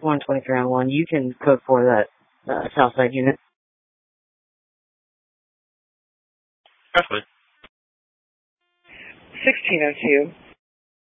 123 on 1. You can code for that Southside unit. Definitely. 1602.